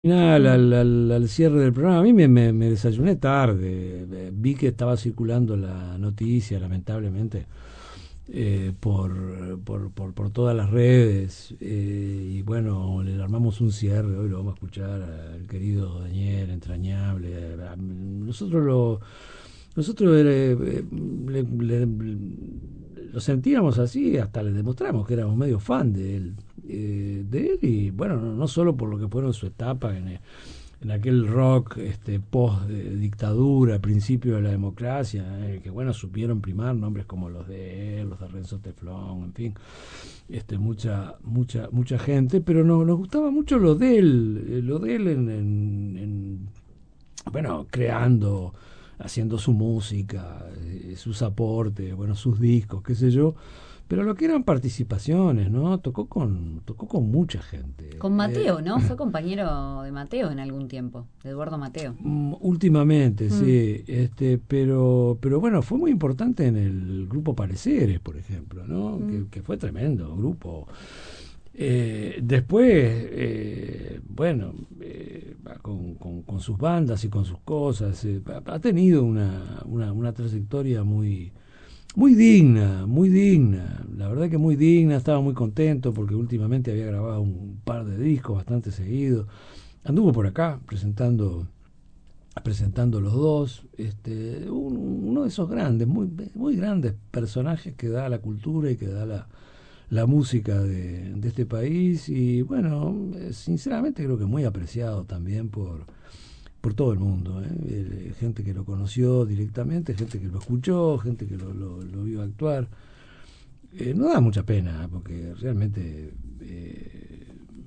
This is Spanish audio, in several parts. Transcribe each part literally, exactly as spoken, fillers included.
Al, al, al, al cierre del programa, a mí me, me, me desayuné tarde, eh, vi que estaba circulando la noticia, lamentablemente, eh, por, por, por, por todas las redes, eh, y bueno, le armamos un cierre, hoy lo vamos a escuchar al querido Daniel, entrañable, eh, nosotros lo nosotros eh, eh, le, le, le, lo sentíamos así, hasta le demostramos que éramos medio fan de él, eh, de él y bueno, no, no solo por lo que fueron su etapa en, en aquel rock este, post de dictadura, principio de la democracia, eh, que bueno, supieron primar nombres como los de él, los de Renzo Teflón, en fin, este, mucha, mucha, mucha gente, pero no, nos gustaba mucho lo de él, eh, lo de él en, en, en bueno, creando, haciendo su música, eh, sus aportes, bueno, sus discos, qué sé yo, pero lo que eran participaciones, ¿no? Tocó con, tocó con mucha gente. Con Mateo, Eh, ¿no? Fue compañero de Mateo en algún tiempo, de Eduardo Mateo. mm, últimamente, Mm. sí, este, pero, pero bueno, fue muy importante en el grupo Pareceres, por ejemplo, ¿no? Mm. Que, que fue tremendo grupo. Eh, después, eh, bueno, eh, con, con, con sus bandas y con sus cosas, eh, ha, ha tenido una, una, una trayectoria muy, muy digna, muy digna, la verdad que muy digna, estaba muy contento porque últimamente había grabado un par de discos bastante seguidos, anduvo por acá presentando presentando los dos, este, un- uno de esos grandes, muy, muy grandes personajes que da la cultura y que da la, la música de, de este país y bueno, eh, sinceramente creo que muy apreciado también por, por todo el mundo, ¿eh? Eh, gente que lo conoció directamente, gente que lo escuchó, gente que lo, lo, lo vio actuar. Eh, no da mucha pena porque realmente eh,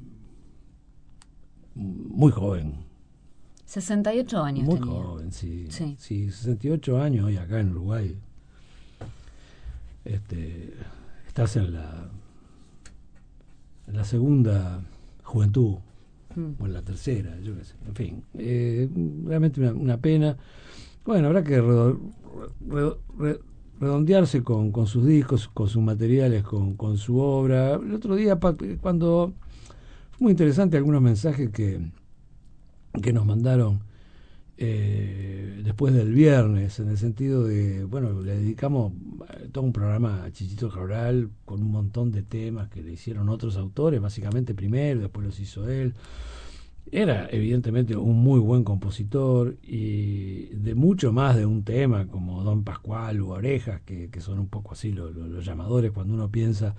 muy joven, sesenta y ocho años muy tenía. joven, sí, Sí. sí, sesenta y ocho años y acá en Uruguay, este, estás en la, en la segunda juventud Mm. o en la tercera, yo qué sé, en fin, eh, realmente una, una pena. Bueno, habrá que redo- re- re- redondearse con, con sus discos, con sus materiales, con, con su obra. El otro día, pa- cuando fue muy interesante algunos mensajes que, que nos mandaron eh, después del viernes, en el sentido de, bueno, le dedicamos eh, todo un programa a Chichito Cabral con un montón de temas que le hicieron otros autores, básicamente primero, después los hizo él. Era evidentemente un muy buen compositor y de mucho más de un tema como Don Pascual u Orejas, que, que son un poco así los, los, los llamadores cuando uno piensa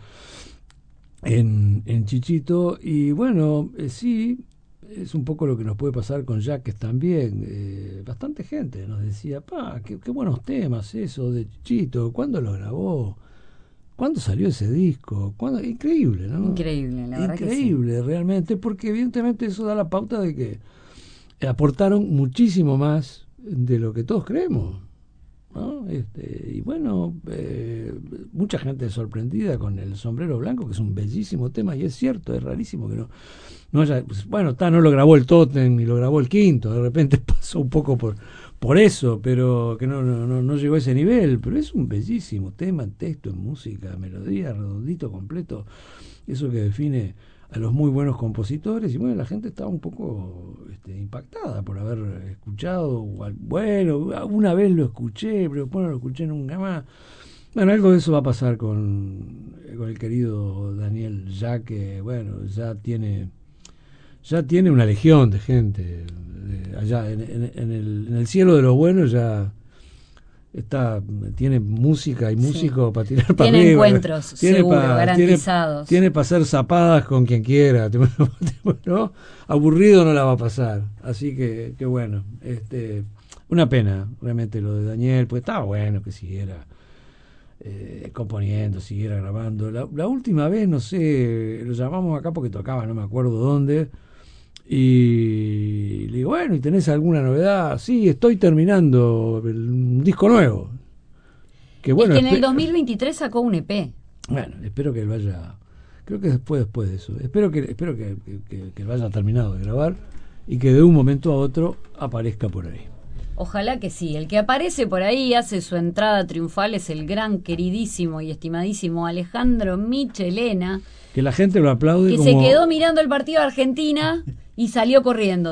en, en Chichito. Y bueno, eh, sí, es un poco lo que nos puede pasar con Jaques también. Eh, bastante gente nos decía, pa, qué, qué buenos temas eso de Chichito, ¿cuándo lo grabó? ¿Cuándo salió ese disco? ¿Cuándo? Increíble, ¿no? Increíble, la verdad que sí. Increíble, realmente, porque evidentemente eso da la pauta de que aportaron muchísimo más de lo que todos creemos, ¿no? Este, y bueno, eh, mucha gente sorprendida con el Sombrero Blanco, que es un bellísimo tema, y es cierto, es rarísimo que no, no haya, pues, bueno, está, no lo grabó el Totem ni lo grabó el Quinto, de repente pasó un poco por, por eso, pero que no, no, no, no llegó a ese nivel, pero es un bellísimo tema en texto, en música, melodía, redondito, completo, eso que define a los muy buenos compositores, y bueno, la gente estaba un poco este, impactada por haber escuchado, bueno, una vez lo escuché, pero después no lo escuché nunca más. Bueno, algo de eso va a pasar con, con el querido Daniel, ya que, bueno, ya tiene ya tiene una legión de gente de allá en, en, en, el, en el cielo de los buenos, ya está, tiene música y Sí. músico para tirar para Tiene arriba, encuentros, tiene seguro, para garantizados. tiene, tiene para hacer zapadas con quien quiera, ¿no? Aburrido no la va a pasar, así que, que bueno, este, una pena realmente lo de Daniel, pues estaba bueno que siguiera eh, componiendo, siguiera grabando. La, la última vez, no sé, lo llamamos acá porque tocaba, no me acuerdo dónde, y le digo, bueno, ¿y tenés alguna novedad? Sí, estoy terminando el, un disco nuevo. Que Es bueno, que en el espe- dos mil veintitrés sacó un E P. bueno, espero que vaya, creo que después después de eso, espero que espero que, que, que, que vaya terminado de grabar y que de un momento a otro aparezca por ahí. Ojalá que sí. El que aparece por ahí, hace su entrada triunfal, es el gran, queridísimo y estimadísimo Alejandro Michelena, Que la gente lo aplaude que como se quedó mirando el partido de Argentina y salió corriendo.